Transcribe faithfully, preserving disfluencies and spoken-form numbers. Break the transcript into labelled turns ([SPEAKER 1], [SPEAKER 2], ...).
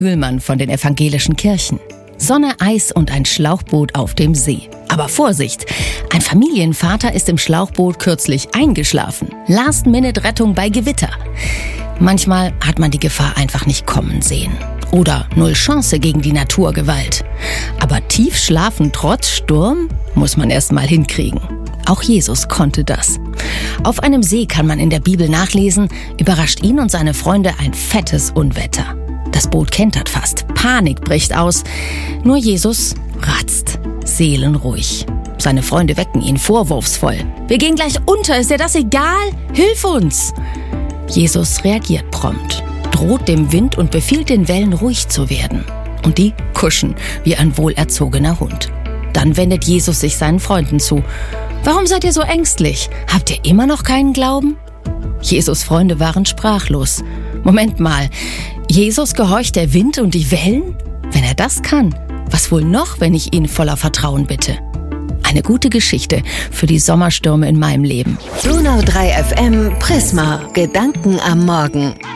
[SPEAKER 1] Mühlmann von den evangelischen Kirchen. Sonne, Eis und ein Schlauchboot auf dem See. Aber Vorsicht! Ein Familienvater ist im Schlauchboot kürzlich eingeschlafen. Last-Minute-Rettung bei Gewitter. Manchmal hat man die Gefahr einfach nicht kommen sehen. Oder null Chance gegen die Naturgewalt. Aber tief schlafen trotz Sturm muss man erst mal hinkriegen. Auch Jesus konnte das. Auf einem See kann man in der Bibel nachlesen, überrascht ihn und seine Freunde ein fettes Unwetter. Das Boot kentert fast, Panik bricht aus. Nur Jesus ratzt, seelenruhig. Seine Freunde wecken ihn vorwurfsvoll. Wir gehen gleich unter, ist dir das egal? Hilf uns! Jesus reagiert prompt, droht dem Wind und befiehlt den Wellen, ruhig zu werden. Und die kuschen wie ein wohlerzogener Hund. Dann wendet Jesus sich seinen Freunden zu. Warum seid ihr so ängstlich? Habt ihr immer noch keinen Glauben? Jesus' Freunde waren sprachlos. Moment mal, Jesus gehorcht der Wind und die Wellen? Wenn er das kann, was wohl noch, wenn ich ihn voller Vertrauen bitte? Eine gute Geschichte für die Sommerstürme in meinem Leben.
[SPEAKER 2] Donau drei F M Prisma. Gedanken am Morgen.